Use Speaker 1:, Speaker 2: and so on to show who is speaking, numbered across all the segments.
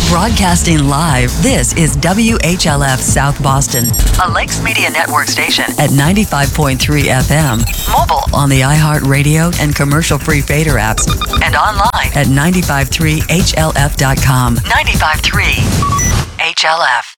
Speaker 1: Broadcasting live, this is WHLF South Boston, a Lakes Media Network station at 95.3 FM. Mobile on the iHeartRadio and commercial-free Fader apps, and online at 953hlf.com. 95.3 HLF.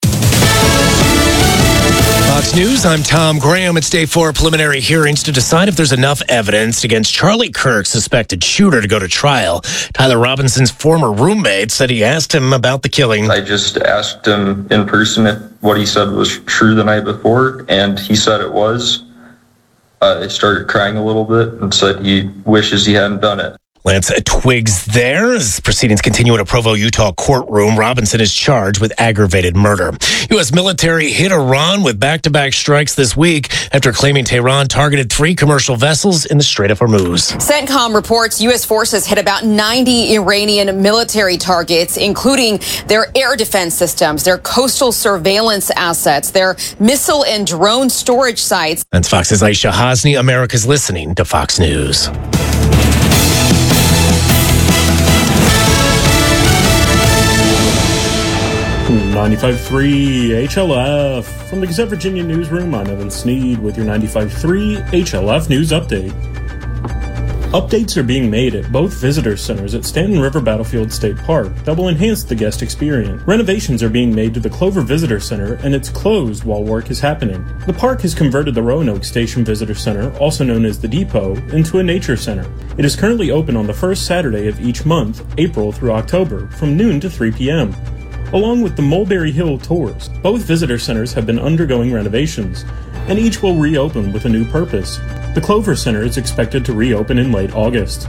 Speaker 2: Fox News, I'm Tom Graham. It's day 4 of preliminary hearings to decide if there's enough evidence against Charlie Kirk, suspected shooter, to go to trial. Tyler Robinson's former roommate said he asked him about the killing.
Speaker 3: I just asked him in person if what he said was true the night before, and he said it was. I started crying a little bit and said he wishes he hadn't done it.
Speaker 2: Lance Twiggs there. As proceedings continue in a Provo, Utah courtroom, Robinson is charged with aggravated murder. U.S. military hit Iran with back-to-back strikes this week after claiming Tehran targeted 3 commercial vessels in the Strait of Hormuz.
Speaker 4: CENTCOM reports U.S. forces hit about 90 Iranian military targets, including their air defense systems, their coastal surveillance assets, their missile and drone storage sites.
Speaker 2: That's Fox's Aisha Hasni. America's listening to Fox News.
Speaker 5: 95.3 HLF. From the Gazette Virginia newsroom, I'm Evan Sneed with your 95.3 HLF news update. Updates are being made at both visitor centers at Stanton River Battlefield State Park that will enhance the guest experience. Renovations are being made to the Clover Visitor Center, and it's closed while work is happening. The park has converted the Roanoke Station Visitor Center, also known as the Depot, into a nature center. It is currently open on the first Saturday of each month, April through October, from noon to 3 p.m. Along with the Mulberry Hill tours, both visitor centers have been undergoing renovations, and each will reopen with a new purpose. The Clover Center is expected to reopen in late August.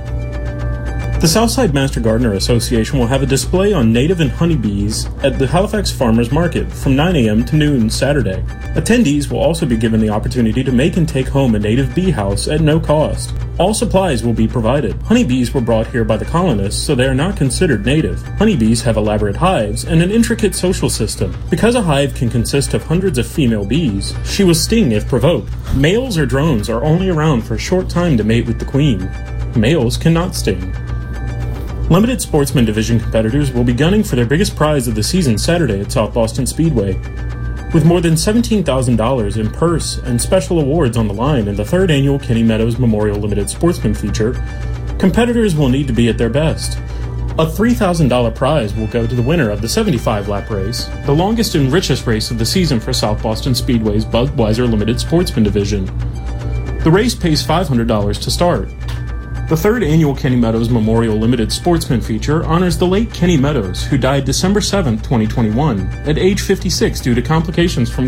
Speaker 5: The Southside Master Gardener Association will have a display on native and honeybees at the Halifax Farmers Market from 9 a.m. to noon Saturday. Attendees will also be given the opportunity to make and take home a native bee house at no cost. All supplies will be provided. Honeybees were brought here by the colonists, so they are not considered native. Honeybees have elaborate hives and an intricate social system. Because a hive can consist of hundreds of female bees, she will sting if provoked. Males or drones are only around for a short time to mate with the queen. Males cannot sting. Limited Sportsman Division competitors will be gunning for their biggest prize of the season Saturday at South Boston Speedway. With more than $17,000 in purse and special awards on the line in the 3rd annual Kenny Meadows Memorial Limited Sportsman feature, competitors will need to be at their best. A $3,000 prize will go to the winner of the 75-lap race, the longest and richest race of the season for South Boston Speedway's Budweiser Limited Sportsman Division. The race pays $500 to start. The 3rd annual Kenny Meadows Memorial Limited Sportsman feature honors the late Kenny Meadows, who died December 7, 2021, at age 56 due to complications from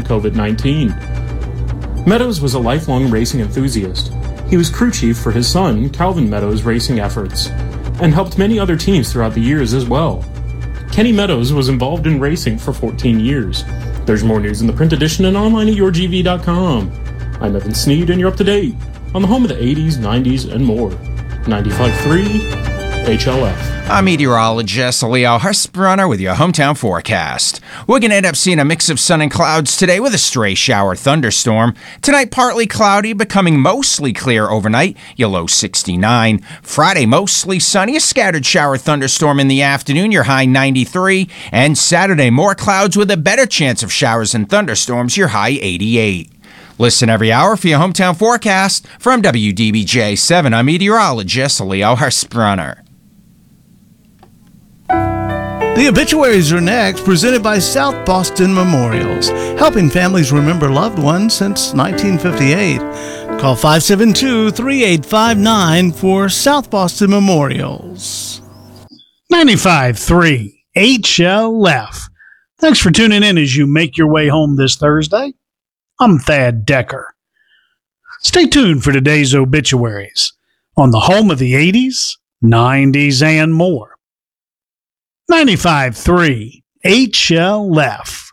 Speaker 5: COVID-19. Meadows was a lifelong racing enthusiast. He was crew chief for his son, Calvin Meadows' racing efforts, and helped many other teams throughout the years as well. Kenny Meadows was involved in racing for 14 years. There's more news in the print edition and online at yourgv.com. I'm Evan Sneed, and you're up to date on the home of the 80s, 90s, and more. 95.3 HLF.
Speaker 6: I'm meteorologist Leo Husbrunner with your hometown forecast. We're going to end up seeing a mix of sun and clouds today with a stray shower thunderstorm. Tonight, partly cloudy, becoming mostly clear overnight, your low 69. Friday, mostly sunny, a scattered shower thunderstorm in the afternoon, your high 93. And Saturday, more clouds with a better chance of showers and thunderstorms, your high 88. Listen every hour for your hometown forecast. From WDBJ7, I'm meteorologist Leo Husbrunner.
Speaker 7: The obituaries are next, presented by South Boston Memorials, helping families remember loved ones since 1958. Call 572-3859 for South Boston Memorials.
Speaker 8: 95.3 HLF. Thanks for tuning in as you make your way home this Thursday. I'm Thad Decker. Stay tuned for today's obituaries on the home of the 80s, 90s, and more. 95.3 HLF.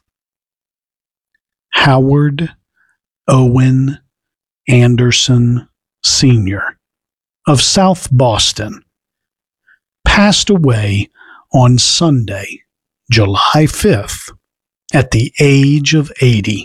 Speaker 8: Howard Owen Anderson Sr. of South Boston passed away on Sunday, July 5th, at the age of 80.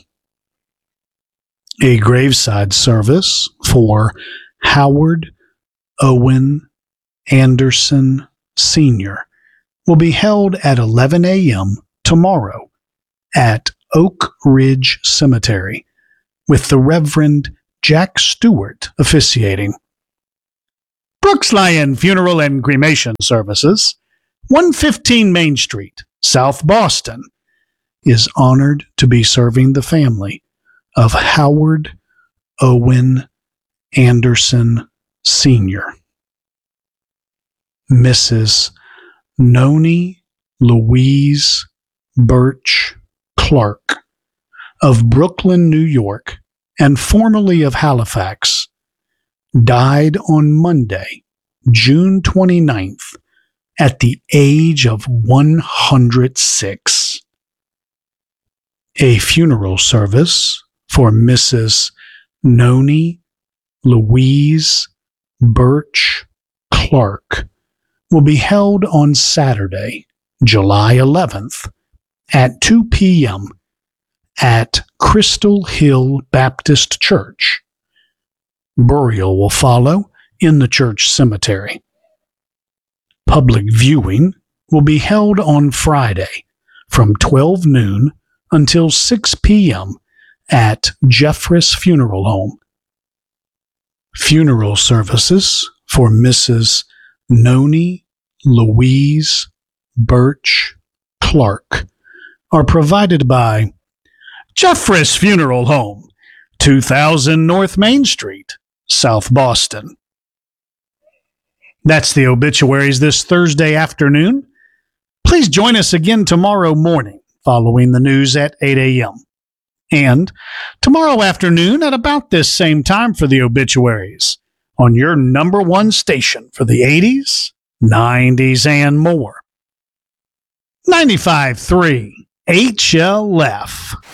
Speaker 8: A graveside service for Howard Owen Anderson Sr. will be held at 11 a.m. tomorrow at Oak Ridge Cemetery, with the Reverend Jack Stewart officiating. Brooks Lyon Funeral and Cremation Services, 115 Main Street, South Boston, is honored to be serving the family of Howard Owen Anderson Sr. Mrs. Noni Louise Birch Clark of Brooklyn, New York, and formerly of Halifax, died on Monday, June 29th, at the age of 106. A funeral service for Mrs. Noni Louise Birch Clark will be held on Saturday, July 11th, at 2 p.m. at Crystal Hill Baptist Church. Burial will follow in the church cemetery. Public viewing will be held on Friday from 12 noon until 6 p.m. at Jeffress Funeral Home. Funeral services for Mrs. Noni Louise Birch Clark are provided by Jeffress Funeral Home, 2000 North Main Street, South Boston. That's the obituaries this Thursday afternoon. Please join us again tomorrow morning following the news at 8 a.m. And tomorrow afternoon at about this same time for the obituaries on your number one station for the 80s, 90s, and more. 95.3 HLF.